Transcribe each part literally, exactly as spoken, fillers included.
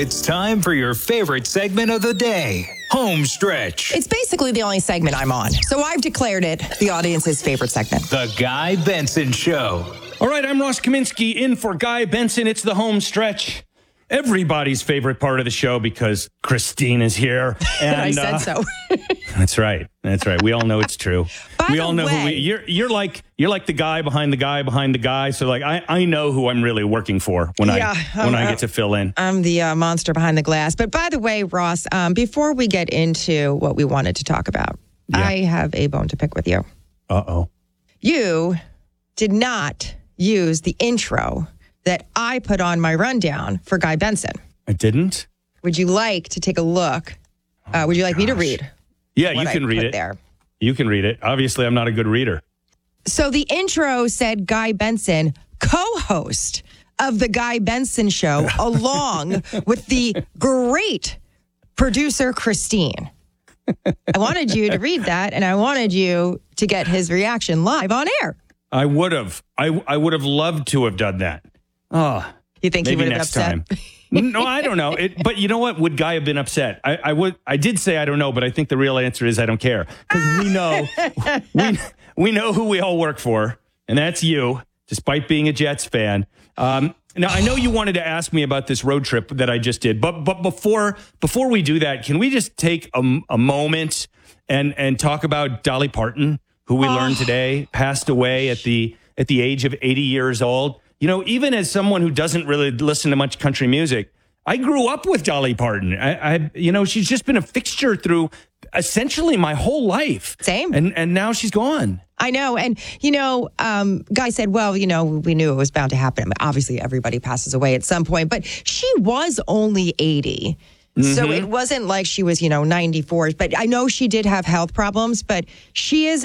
it's time for your favorite segment of the day, Home Stretch. It's basically the only segment I'm on, so I've declared it the audience's favorite segment. The Guy Benson Show. All right, I'm Ross Kaminsky in for Guy Benson. It's the Home Stretch. Everybody's favorite part of the show because Christine is here. And, I said uh, so. That's right. That's right. We all know it's true. By we the all know way, who we. You're you're like you're like the guy behind the guy behind the guy. So like I, I know who I'm really working for when Yeah, I when um, I get to fill in. I'm the uh, monster behind the glass. But by the way, Ross, um, before we get into what we wanted to talk about, Yeah. I have a bone to pick with you. Uh oh. You did not use the intro that I put on my rundown for Guy Benson. I didn't. Would you like to take a look? Uh, would you like me to gosh. read? Yeah, what you I can read put it. There. You can read it. Obviously, I'm not a good reader. So the intro said Guy Benson, co-host of the Guy Benson Show, along with the great producer Christine. I wanted you to read that, and I wanted you to get his reaction live on air. I would have. I I would have loved to have done that. Oh, You think he maybe would have next upset? time. No, I don't know. It, but you know what? Would Guy have been upset? I, I would. I did say I don't know, but I think the real answer is I don't care because we know we we know who we all work for, and that's you. Despite being a Jets fan. Um, now I know you wanted to ask me about this road trip that I just did, but but before before we do that, can we just take a, a moment and and talk about Dolly Parton, who we Oh. learned today passed away at the at the age of eighty years old. You know, even as someone who doesn't really listen to much country music, I grew up with Dolly Parton. I, I you know, she's just been a fixture through essentially my whole life. Same. And and now she's gone. I know. And, you know, um, Guy said, well, you know, we knew it was bound to happen. I mean, obviously, everybody passes away at some point, but she was only eighty. So it wasn't like she was, you know, ninety-four. But I know she did have health problems, but she is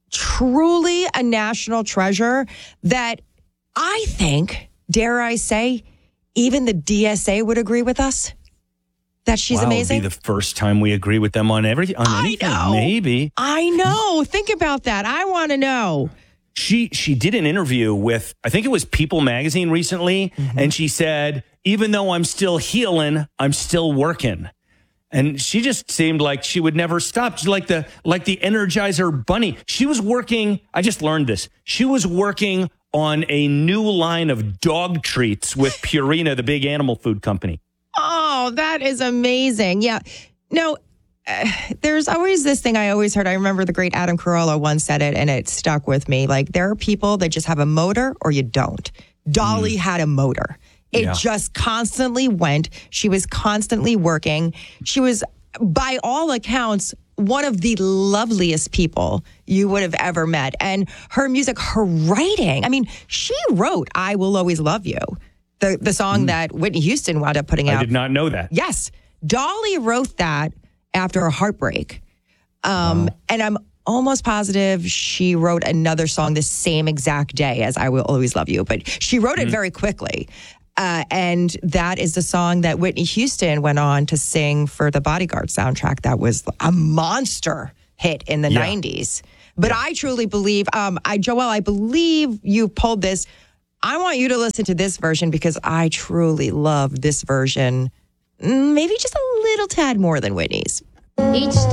truly a national treasure that I think, dare I say, even the D S A would agree with us that she's wow, amazing. It'll be the first time we agree with them on everything. On I anything, know. maybe. I know. Think about that. I want to know. She she did an interview with, I think it was People Magazine recently, Mm-hmm. and she said, even though I'm still healing, I'm still working. And she just seemed like she would never stop. She's like the like the Energizer Bunny. She was working, I just learned this. She was working on a new line of dog treats with Purina, the big animal food company. Oh, that is amazing. Yeah. No, uh, there's always this thing I always heard. I remember the great Adam Carolla once said it, and it stuck with me. Like, there are people that just have a motor or you don't. Dolly had a motor. It Yeah. just constantly went. She was constantly working. She was, by all accounts, one of the loveliest people you would have ever met. And her music, her writing, I mean, she wrote I Will Always Love You, the, the song that Whitney Houston wound up putting I out. did not know that. Yes. Dolly wrote that after a heartbreak. Um, Wow. And I'm almost positive she wrote another song the same exact day as I Will Always Love You, but she wrote it very quickly. Uh, and that is the song that Whitney Houston went on to sing for the Bodyguard soundtrack. That was a monster hit in the Yeah. nineties. But I truly believe, um, I Joelle, I believe you pulled this. I want you to listen to this version because I truly love this version, maybe just a little tad more than Whitney's. Each